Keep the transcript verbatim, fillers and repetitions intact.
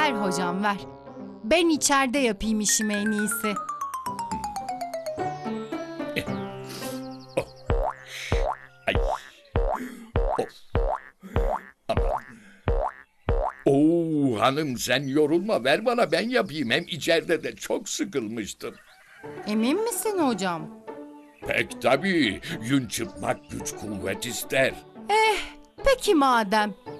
Ver hocam ver. Ben içeride yapayım işimi en iyisi. Ay. Of. Aman. Oo hanım sen yorulma ver bana ben yapayım. Hem içeride de çok sıkılmıştım. Emin misin hocam? Pek tabii yün çırpmak güç kuvvet ister. Peki madem.